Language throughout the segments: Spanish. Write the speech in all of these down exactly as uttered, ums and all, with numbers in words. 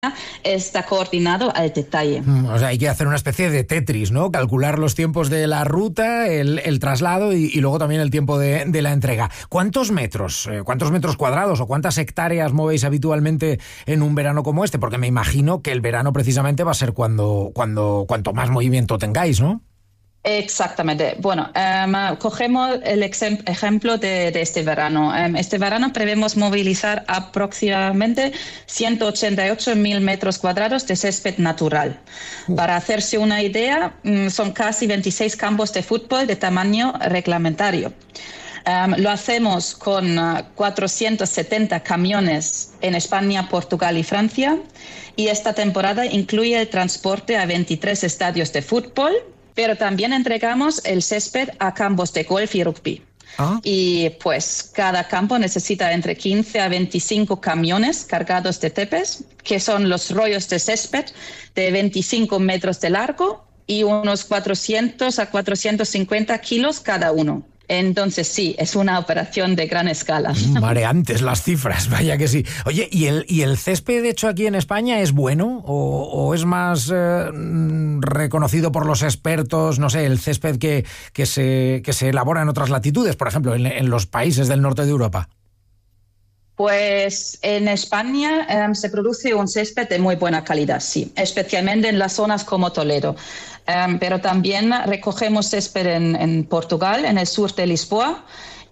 está coordinado al detalle. O sea, hay que hacer una especie de Tetris, ¿no? Calcular los tiempos de la ruta, el, el traslado y, y luego también el tiempo de, de la entrega. ¿Cuántos metros, eh, cuántos metros cuadrados o cuántas hectáreas movéis habitualmente en un verano como este? Porque me imagino que el verano precisamente va a ser cuando, cuando cuanto más movimiento tengáis, ¿no? Exactamente. Bueno, um, cogemos el ex- ejemplo de, de este verano. Um, este verano prevemos movilizar aproximadamente ciento ochenta y ocho mil metros cuadrados de césped natural. Uh. Para hacerse una idea, um, son casi veintiséis campos de fútbol de tamaño reglamentario. Um, lo hacemos con uh, cuatrocientos setenta camiones en España, Portugal y Francia. Y esta temporada incluye el transporte a veintitrés estadios de fútbol, pero también entregamos el césped a campos de golf y rugby. ¿Ah? Y pues cada campo necesita entre quince a veinticinco camiones cargados de tepes, que son los rollos de césped de veinticinco metros de largo y unos cuatrocientos a cuatrocientos cincuenta kilos cada uno. Entonces sí, es una operación de gran escala. Mareantes las cifras, vaya que sí. Oye, ¿y el, y el césped hecho aquí en España es bueno o, o es más eh, reconocido por los expertos, no sé, el césped que, que, se, que se elabora en otras latitudes, por ejemplo, en, en los países del norte de Europa? Pues en España um, se produce un césped de muy buena calidad, sí, especialmente en las zonas como Toledo. Um, pero también recogemos césped en, en Portugal, en el sur de Lisboa,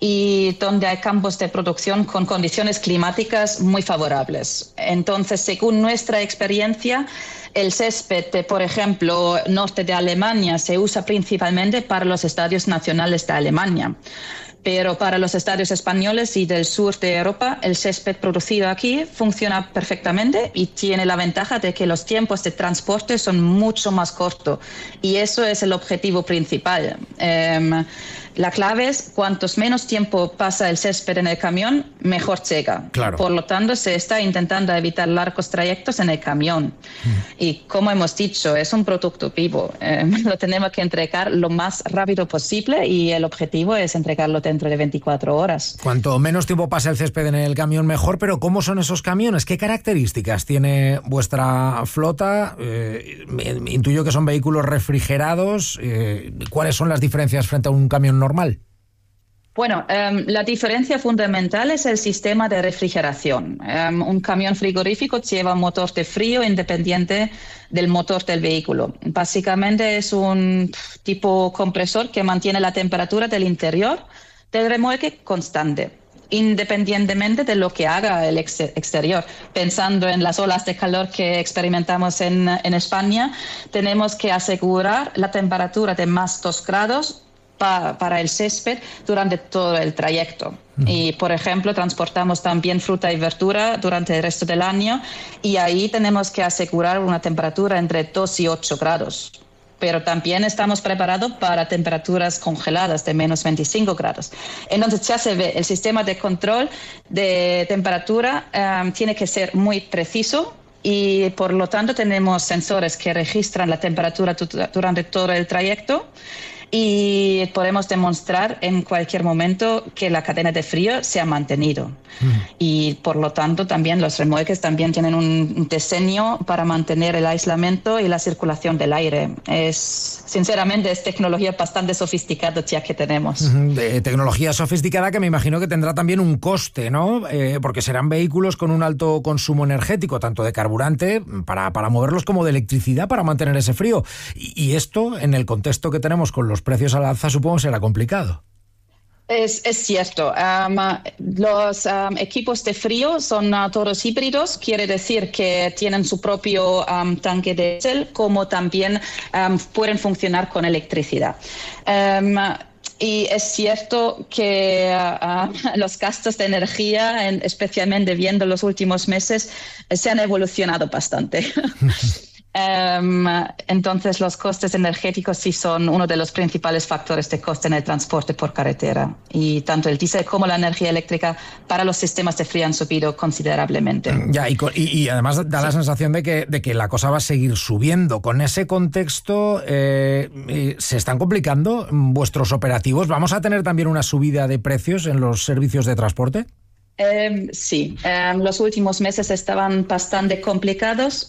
y donde hay campos de producción con condiciones climáticas muy favorables. Entonces, según nuestra experiencia, el césped de, por ejemplo, norte de Alemania se usa principalmente para los estadios nacionales de Alemania. Pero para los estadios españoles y del sur de Europa, el césped producido aquí funciona perfectamente y tiene la ventaja de que los tiempos de transporte son mucho más cortos. Y eso es el objetivo principal. Um, la clave es cuantos menos tiempo pasa el césped en el camión, mejor llega. Claro. Por lo tanto, se está intentando evitar largos trayectos en el camión. Mm. Y como hemos dicho, es un producto vivo. Eh, lo tenemos que entregar lo más rápido posible y el objetivo es entregarlo dentro de veinticuatro horas. Cuanto menos tiempo pasa el césped en el camión, mejor. Pero ¿cómo son esos camiones? ¿Qué características tiene vuestra flota? Eh, intuyo que son vehículos refrigerados. Eh, ¿Cuáles son las diferencias frente a un camión normal? Bueno, um, la diferencia fundamental es el sistema de refrigeración. Um, un camión frigorífico lleva un motor de frío independiente del motor del vehículo. Básicamente es un tipo compresor que mantiene la temperatura del interior del remolque constante, independientemente de lo que haga el ex- exterior. Pensando en las olas de calor que experimentamos en, en España, tenemos que asegurar la temperatura de más dos grados pa- para el césped durante todo el trayecto. Uh-huh. Y, por ejemplo, transportamos también fruta y verdura durante el resto del año y ahí tenemos que asegurar una temperatura entre dos y ocho grados. Pero también estamos preparados para temperaturas congeladas de menos veinticinco grados. Entonces ya se ve, el sistema de control de temperatura um, tiene que ser muy preciso y por lo tanto tenemos sensores que registran la temperatura tu- durante todo el trayecto y podemos demostrar en cualquier momento que la cadena de frío se ha mantenido. Mm. Y por lo tanto también los remolques también tienen un diseño para mantener el aislamiento y la circulación del aire. Es, sinceramente, es tecnología bastante sofisticada ya que tenemos. Mm, de tecnología sofisticada que me imagino que tendrá también un coste, ¿no? Eh, porque serán vehículos con un alto consumo energético, tanto de carburante para, para moverlos como de electricidad para mantener ese frío. Y, y esto, en el contexto que tenemos con los precios al alza, supongo que será complicado. Es, es cierto. Um, los um, equipos de frío son uh, todos híbridos, quiere decir que tienen su propio um, tanque de diésel, como también um, pueden funcionar con electricidad. Um, Y es cierto que uh, los gastos de energía, en, especialmente viendo los últimos meses, se han evolucionado bastante. Um, entonces los costes energéticos sí son uno de los principales factores de coste en el transporte por carretera y tanto el diésel como la energía eléctrica para los sistemas de frío han subido considerablemente. Ya, y, y, y además da sí. la sensación de que, de que la cosa va a seguir subiendo. Con ese contexto, eh, ¿se están complicando vuestros operativos? ¿Vamos a tener también una subida de precios en los servicios de transporte? Um, sí, um, los últimos meses estaban bastante complicados